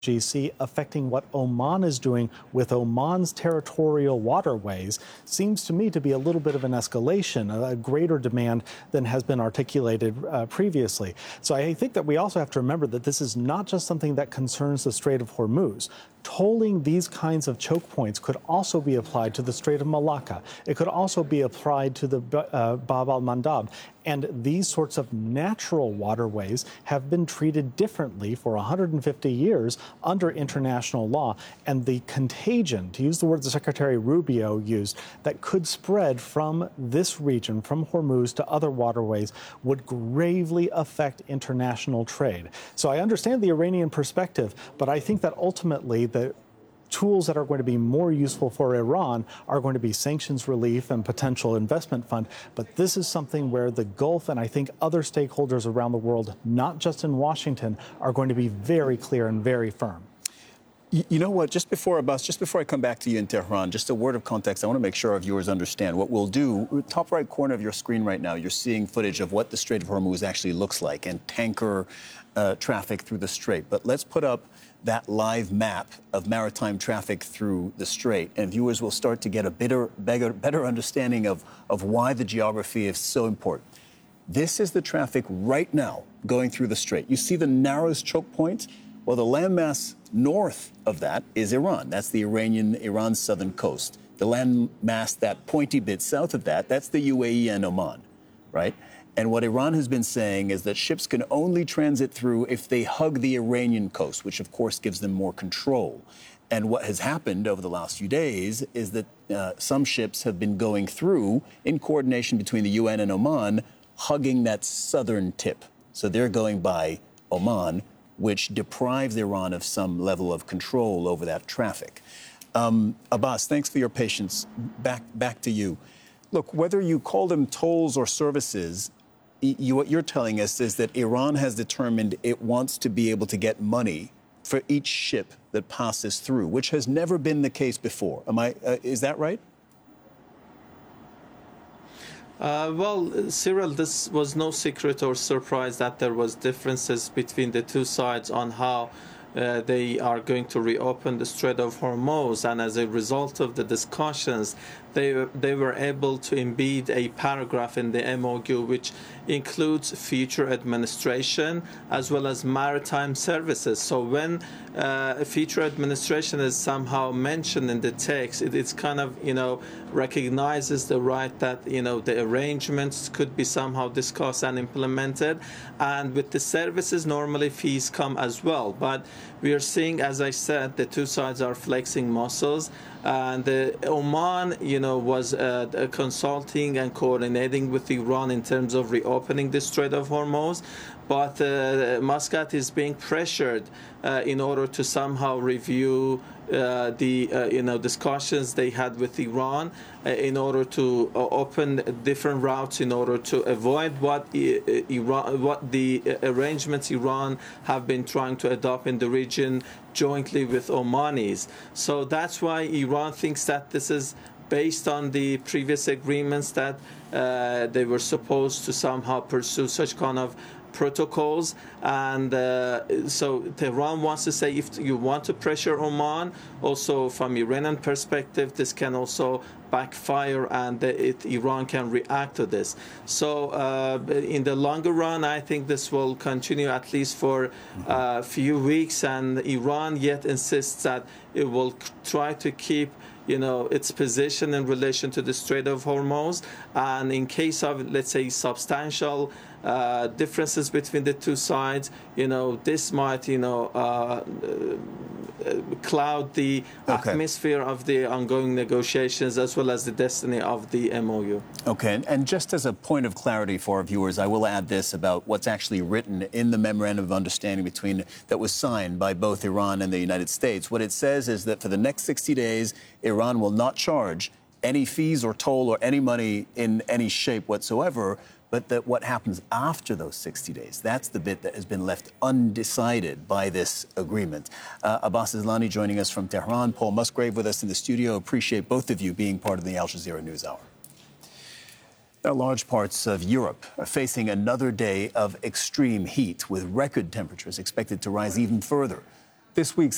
GC affecting what Oman is doing with Oman's territorial waterways seems to me to be a little bit of an escalation, a greater demand than has been articulated previously. So I think that we also have to remember that this is not just something that concerns the Strait of Hormuz. Tolling these kinds of choke points could also be applied to the Strait of Malacca. It could also be applied to the Bab al-Mandab. And these sorts of natural waterways have been treated differently for 150 years under international law. And the contagion, to use the word that Secretary Rubio used, that could spread from this region, from Hormuz to other waterways, would gravely affect international trade. So I understand the Iranian perspective, but I think that ultimately the tools that are going to be more useful for Iran are going to be sanctions relief and potential investment fund. But this is something where the Gulf and I think other stakeholders around the world, not just in Washington, are going to be very clear and very firm. You know what, just before I come back to you in Tehran, just a word of context. I want to make sure our viewers understand what we'll do. Top right corner of your screen right now, you're seeing footage of what the Strait of Hormuz actually looks like and tanker traffic through the strait. But let's put up that live map of maritime traffic through the strait, and viewers will start to get a better understanding of why the geography is so important. This is the traffic right now going through the strait. You see the narrowest choke point? Well, the landmass north of that is Iran. That's the Iran's southern coast. The landmass, that pointy bit south of that, that's the UAE and Oman, right? And what Iran has been saying is that ships can only transit through if they hug the Iranian coast, which of course gives them more control. And what has happened over the last few days is that some ships have been going through in coordination between the UN and Oman, hugging that southern tip. So they're going by Oman, which deprives Iran of some level of control over that traffic. Abbas, thanks for your patience. Back to you. Look, whether you call them tolls or services, what you're telling us is that Iran has determined it wants to be able to get money for each ship that passes through, which has never been the case before. Is that right? Well, Cyril, this was no secret or surprise that there was differences between the two sides on how they are going to reopen the Strait of Hormuz, and as a result of the discussions, they were able to embed a paragraph in the MOU which includes future administration as well as maritime services. So when future administration is somehow mentioned in the text, it's kind of, recognizes the right that, the arrangements could be somehow discussed and implemented. And with the services, normally fees come as well. But we are seeing, as I said, the two sides are flexing muscles. And Oman, was consulting and coordinating with Iran in terms of reopening the Strait of Hormuz. But Muscat is being pressured in order to somehow review the discussions they had with Iran in order to open different routes in order to avoid what the arrangements Iran have been trying to adopt in the region jointly with Omanis. So that's why Iran thinks that this is based on the previous agreements that they were supposed to somehow pursue such kind of protocols. And so Tehran wants to say, if you want to pressure Oman, also from Iranian perspective, this can also backfire and Iran can react to this. So in the longer run, I think this will continue at least for a few weeks, and Iran yet insists that it will try to keep its position in relation to the Strait of Hormuz. And in case of, let's say, substantial differences between the two sides, this might, cloud the atmosphere of the ongoing negotiations as well as the destiny of the MOU. Okay, and just as a point of clarity for our viewers, I will add this about what's actually written in the memorandum of understanding that was signed by both Iran and the United States. What it says is that for the next 60 days, Iran will not charge any fees or toll or any money in any shape whatsoever, but that what happens after those 60 days, that's the bit that has been left undecided by this agreement. Abbas Islani joining us from Tehran, Paul Musgrave with us in the studio. Appreciate both of you being part of the Al Jazeera NewsHour. Now, large parts of Europe are facing another day of extreme heat, with record temperatures expected to rise even further. This week's